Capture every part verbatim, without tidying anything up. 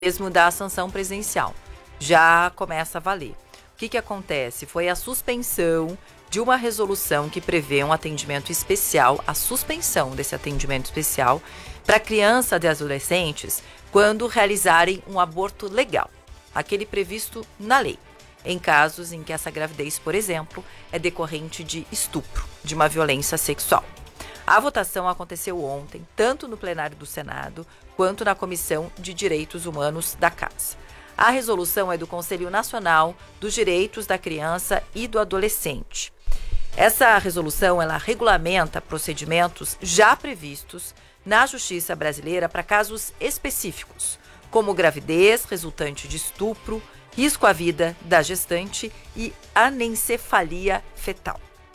mesmo da sanção presidencial. Já começa a valer. O que que acontece? Foi a suspensão de uma resolução que prevê um atendimento especial, a suspensão desse atendimento especial para crianças e adolescentes quando realizarem um aborto legal, aquele previsto na lei, em casos em que essa gravidez, por exemplo, é decorrente de estupro, de uma violência sexual. A votação aconteceu ontem, tanto no plenário do Senado, quanto na Comissão de Direitos Humanos da Casa. A resolução é do Conselho Nacional dos Direitos da Criança e do Adolescente. Essa resolução, ela regulamenta procedimentos já previstos na Justiça brasileira para casos específicos, como gravidez resultante de estupro, risco à vida da gestante e anencefalia fetal.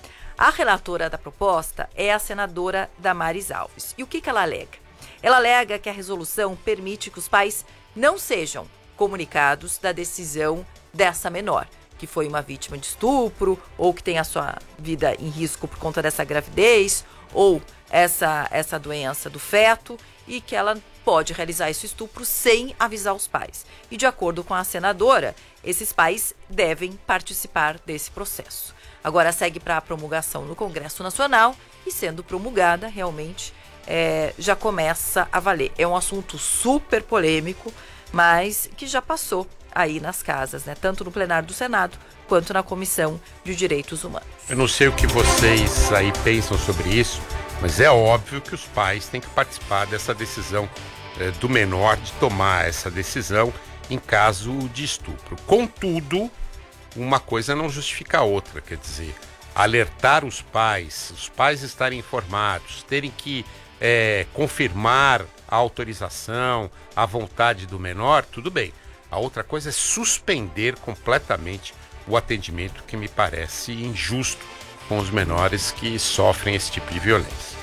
A relatora da proposta é a senadora Damares Alves. E o que que ela alega? Ela alega que a resolução permite que os pais não sejam comunicados da decisão dessa menor, que foi uma vítima de estupro ou que tem a sua vida em risco por conta dessa gravidez ou essa, essa doença do feto e que ela pode realizar esse estupro sem avisar os pais. E de acordo com a senadora, esses pais devem participar desse processo. Agora segue para a promulgação no Congresso Nacional e sendo promulgada, realmente é, já começa a valer. É um assunto super polêmico, mas que já passou aí nas casas, né? Tanto no plenário do Senado quanto na Comissão de Direitos Humanos. Eu não sei o que vocês aí pensam sobre isso, mas é óbvio que os pais têm que participar dessa decisão é, do menor, de tomar essa decisão em caso de estupro. Contudo, uma coisa não justifica a outra, quer dizer, alertar os pais, os pais estarem informados, terem que é, confirmar a autorização, a vontade do menor, tudo bem. A outra coisa é suspender completamente o atendimento, que me parece injusto com os menores que sofrem esse tipo de violência.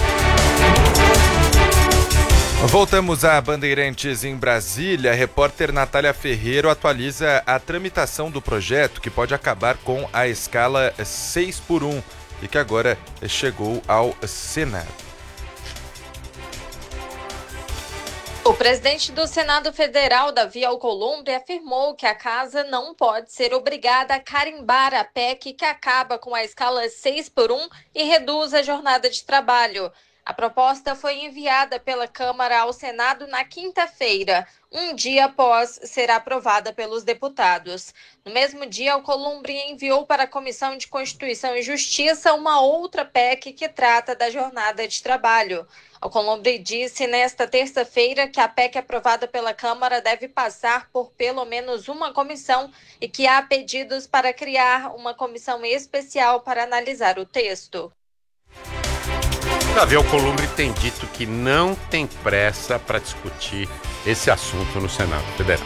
Voltamos a Bandeirantes em Brasília. A repórter Natália Ferreiro atualiza a tramitação do projeto que pode acabar com a escala seis por um e que agora chegou ao Senado. O presidente do Senado Federal, Davi Alcolumbre, afirmou que a casa não pode ser obrigada a carimbar a P E C que acaba com a escala seis por um e reduz a jornada de trabalho. A proposta foi enviada pela Câmara ao Senado na quinta-feira, um dia após ser aprovada pelos deputados. No mesmo dia, Alcolumbre enviou para a Comissão de Constituição e Justiça uma outra P E C que trata da jornada de trabalho. Alcolumbre disse nesta terça-feira que a P E C aprovada pela Câmara deve passar por pelo menos uma comissão e que há pedidos para criar uma comissão especial para analisar o texto. Davi Alcolumbre tem dito que não tem pressa para discutir esse assunto no Senado Federal.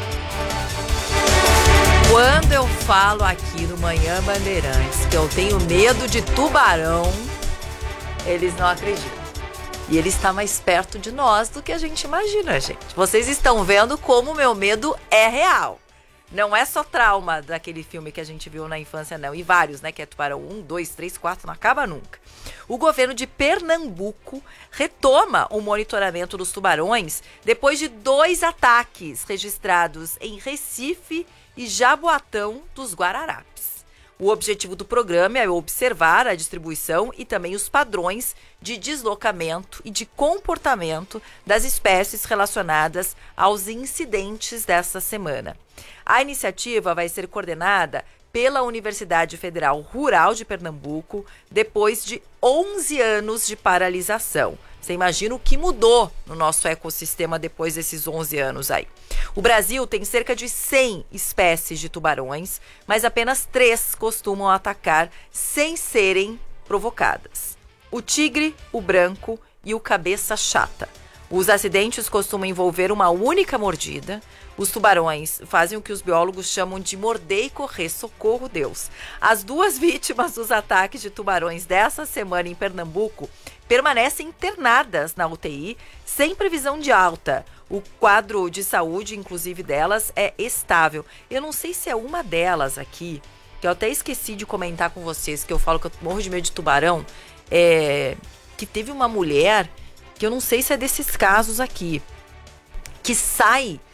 Quando eu falo aqui no Manhã Bandeirantes que eu tenho medo de tubarão, eles não acreditam. E ele está mais perto de nós do que a gente imagina, gente. Vocês estão vendo como o meu medo é real. Não é só trauma daquele filme que a gente viu na infância, não. E vários, né? Que é Tubarão um, dois, três, quatro, não acaba nunca. O governo de Pernambuco retoma o monitoramento dos tubarões depois de dois ataques registrados em Recife e Jaboatão dos Guararapes. O objetivo do programa é observar a distribuição e também os padrões de deslocamento e de comportamento das espécies relacionadas aos incidentes dessa semana. A iniciativa vai ser coordenada pela Universidade Federal Rural de Pernambuco, depois de onze anos de paralisação. Você imagina o que mudou no nosso ecossistema depois desses onze anos aí. O Brasil tem cerca de cem espécies de tubarões, mas apenas três costumam atacar sem serem provocadas: o tigre, o branco e o cabeça chata. Os acidentes costumam envolver uma única mordida. Os tubarões fazem o que os biólogos chamam de morder e correr, socorro Deus. As duas vítimas dos ataques de tubarões dessa semana em Pernambuco permanecem internadas na U T I sem previsão de alta. O quadro de saúde, inclusive delas, é estável. Eu não sei se é uma delas aqui, que eu até esqueci de comentar com vocês, que eu falo que eu morro de medo de tubarão, é, que teve uma mulher, que eu não sei se é desses casos aqui, que sai